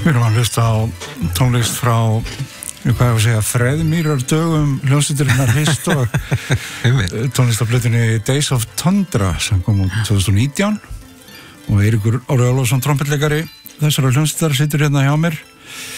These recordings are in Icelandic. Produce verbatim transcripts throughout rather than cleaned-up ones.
Við erum að hlusta á tónlist frá, hvað ég að segja, Freðmýrar dögum hljómsveitarinnar Hist og tónlistaflutinni Days of Tundra sem kom út tvö þúsund og nítján og Eiríkur Orri Ólafsson trompetleikari þessara hljómsveitar situr hérna hjá mér.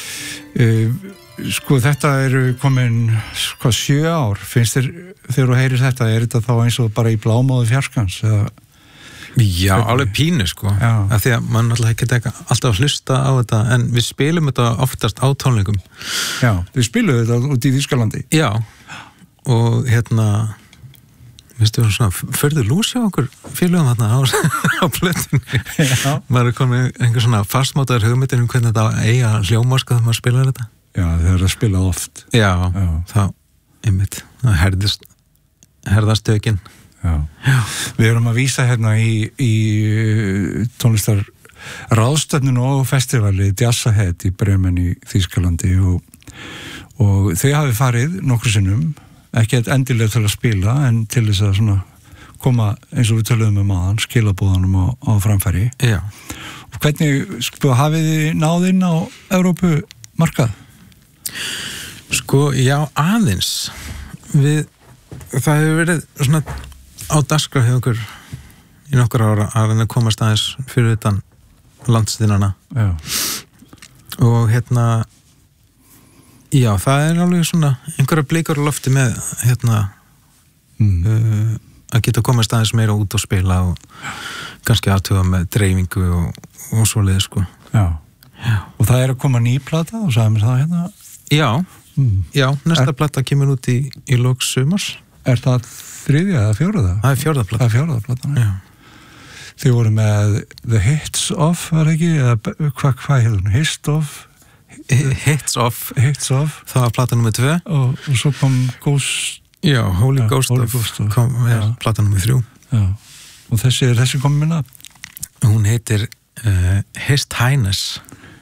Sko þetta eru komin sko sjö ár, finnst þér þegar þú heyrir þetta, er þetta þá eins og bara í blámóðu fjarskans eða? Já, alveg pínu sko af því að mann alltaf ekki teka alltaf að hlusta á þetta en við spilum þetta oftast á tónleikum. Já, við spilum þetta út í Þýskalandi. Já, og hérna veistu, svona förðu lús hjá okkur félögum þarna á, á plötunni. Já. Maður er komið einhver svona fastmátaður hugmyndir um hvernig þetta eiga hljóma sko þegar maður spilar þetta. Já, þeir eru að spila oft. Já, Já. þá einmitt, það herðist herðast tökin. Já. Já. Við erum að vísa hérna í, í tónlistar ráðstefnun og festivali Jazz Ahead í Bremen í Þýskalandi og, og þið hafi farið nokkru sinnum, ekki endilega til að spila en til þess að svona koma eins og við töluðum um aðan, skilabúðanum á, á framfæri. Já. Og hvernig sko, hafið þið náð inn á Evrópu markað? Sko, já, aðeins. Við, það hefur verið svona á dagskrá hjá okkur í nokkur ára að reyna að komast aðeins fyrir utan landsþínana. Já. Og hérna já, það er alveg svona einhverja blikar á lofti með hérna mm. uh, að geta komast aðeins meira út og spila og kannski aðtuga með dreifingu og, og svoleiði sko. Já. Já. Og það er að koma ný plata og sagði mér það hérna? Já, mm. já, næsta er, plata kemur út í, í lok sumars. Er það þriðja eða fjóraða? Það er fjórða plata. Það er fjórða plata, já. Þið voru með The Hits Of, var ekki? Eða hvað hva hefur hún? Hist Of? Hits Of. Hits Of. Það var plata nummer tvö. Og, og svo kom Ghost... Já, Holy já, Ghost Holy Of Ghost of. Kom, er ja, plata nummer þrjú. Já. Og þessi er þessi komin minna? Hún heitir uh, His Highness.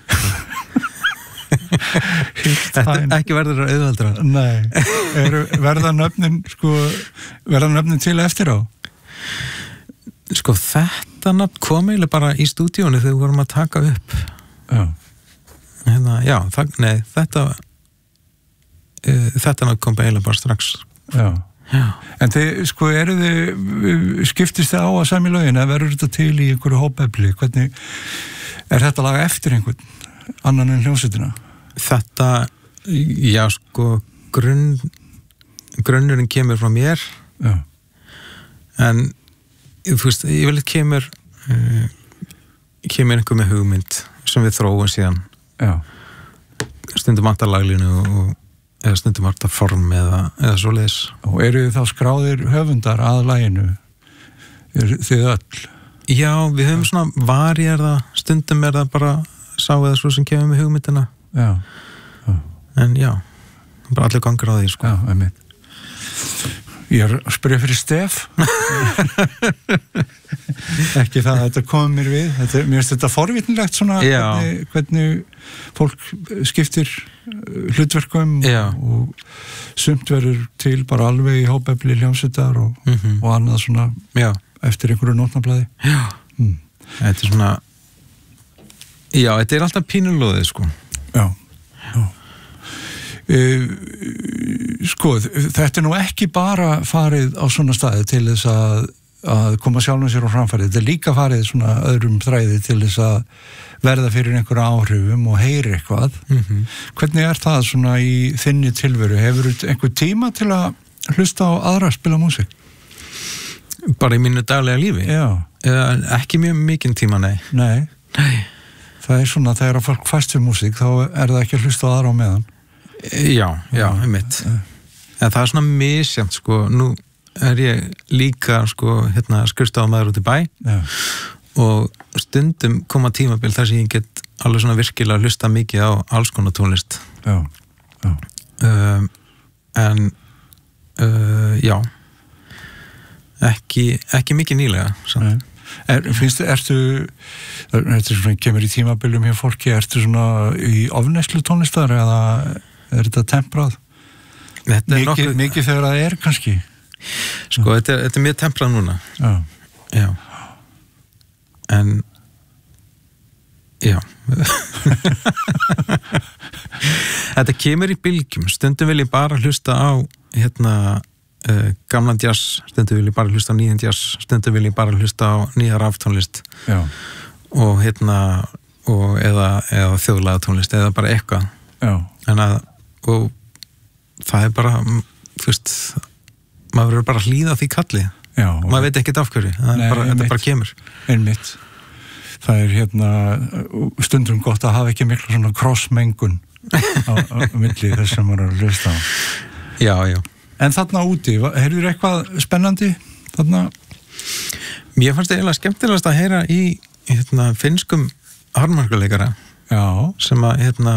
Þetta ekki verður að auðveldra. Nei, eru, verða nöfnin sko, verða nöfnin til eftir á? Sko þetta nöfn kom eiginlega bara í stúdíónu þegar við vorum að taka upp. Já. Hérna, já, það, nei, þetta uh, þetta nöfn kom eiginlega bara strax. Já. Já. En þið, sko, eru þið skiptist þið á að semja lögin eða verður þetta til í einhverju hópefli? Hvernig er þetta lag eftir einhvern annan en hljómsveitina? Þetta, já sko grunn, grunnurinn kemur frá mér. Já. En þú veist, ég vil kemur uh, kemur einhver með hugmynd sem við þróum síðan. Já. Stundum vantar laglínu og eða stundum vantar form eða, eða svoleiðis. Og eru þið þá skráðir höfundar að laginu? Er þið öll? Já, við höfum svona varjarða, stundum er það bara sá eða svo sem kemur með hugmyndina. Já. Já. En já, bara allir gangur á því sko. Já, einmitt. Ég er að spyrja fyrir Stef. Ekki það að þetta komið mér við. Þetta, mér finnst þetta forvitnilegt svona hvernig, hvernig fólk skiptir hlutverkum og, og sumt verður til bara alveg í hópefli hljómsveitar og, mm-hmm. og annað svona já. Eftir einhverju nótnablaði. Já. Mm. Þetta er svona já, þetta er alltaf pínulóðið sko. Já. Já. Uh, sko, þetta er nú ekki bara farið á svona staði til þess að, að koma sjálfum sér á framfærið, þetta er líka farið svona öðrum þræði til þess að verða fyrir einhverja áhrifum og heyri eitthvað. Mm-hmm. Hvernig er það svona í þinni tilveru? Hefur þú einhver tíma til að hlusta á aðra að spila músík? Bara í mínu daglega lífi? Já. Eða, ekki mjög mikinn tíma, nei. Nei. Nei. Það er svona, þegar að fólk fæst við músík, þá er það ekki að hlusta á aðra á meðan. Já, já, einmitt. En það er svona misjant, sko. Nú er ég líka, sko, hérna, skrifstofamaður út í bæ. Já. Og stundum koma tímabil þar sem ég get alveg svona virkilega að hlusta mikið á alls konar tónlist. Já, já. Um, en, uh, já, ekki, ekki mikið nýlega, samt. Nei. Er, finnst þið, ertu, ertu svona, kemur í tímabilum hjá fólki, ertu svona í ofnæslu tónlistar eða er þetta temprað? Þetta er mikið, nokkuð... mikið þegar það er kannski? Sko, þetta er, þetta er mjög temprað núna. Já. Já. En Já. Þetta kemur í bylgjum. Stundum vil ég bara hlusta á hérna uh, gamlan jazz, stundum vil ég bara hlusta á nýjan jazz, stundum vil ég bara hlusta á nýja raftónlist. Já. Og hérna og eða, eða þjóðlega tónlist eða bara eitthvað. Já. En að og það er bara, þú veist, maður verður bara að hlýða því kalli. Já. Maður veit ekkert af hverju. Það er bara, þetta bara kemur. Einmitt. Það er hérna stundum gott að hafa ekki miklu svona krossmengun á, á milli þess sem maður er að hlusta á. Já, já. En þarna úti, heyrður eitthvað spennandi þarna? Mér fannst það eiginlega skemmtilegast að heyra í hérna, finnskum harmoníkuleikara sem að hérna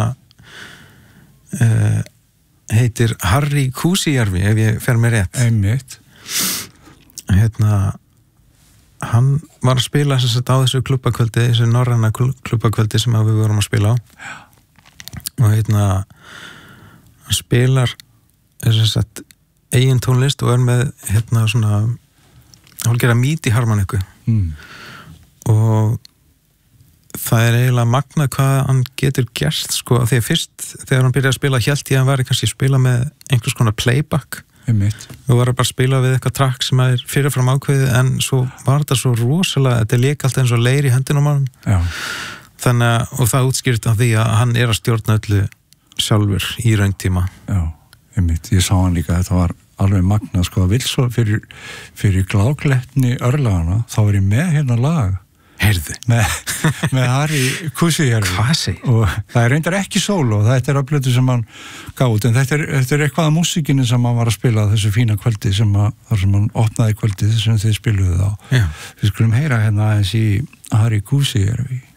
uh, heitir Harri Kuusijärvi, ef ég fer mér rétt. Einmitt. Hérna hann var að spila þess að á þessu klubbakvöldi, þessu norræna klubbakvöldi sem við vorum að spila á. Já. Og hérna hann spilar þess að eigin tónlist og er með hérna svona hálfgerða míti harmoniku. Mm. Og það er eiginlega magnað hvað hann getur gert, sko, því að fyrst þegar hann byrjaði að spila hélt ég að hann var kannski að spila með einhvers konar playback. Við varum bara að spila við eitthvað trakk sem er fyrirfram ákveðið en svo var þetta svo rosalega, þetta leik alltaf eins og leir í hendinum á hann. Já. Þannig að, og það útskýrt af því að hann er að stjórna öllu sjálfur í rauntíma. Já, einmitt, ég sá hann líka, þetta var alveg magnað, sko, að vil svo fyrir, fyrir gláglettni örlagana, þá var ég með hérna lag. Heyrðu. Með, með Harri Kuusijärvi. Hvað segir? Og það er reyndar ekki sóló, þetta er afblötu sem hann gátt, en þetta er, þetta er eitthvað af músíkinni sem hann var að spila þessu fína kvöldi sem að, þar sem hann opnaði kvöldi sem þið spiluðu þá. Já. Við skulum heyra hérna aðeins í Harri Kuusijärvi.